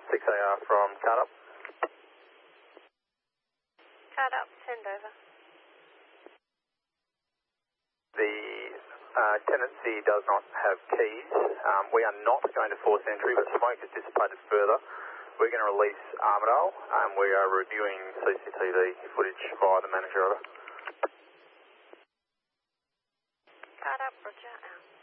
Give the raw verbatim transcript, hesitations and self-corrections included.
six A R from Cardup. Cardup, send over. The uh, tenancy does not have keys. Um, we are not going to force entry, but smoke has dissipated further. We're going to release Armidale, and we are reviewing C C T V footage via the manager. Over. Cardup, roger, out.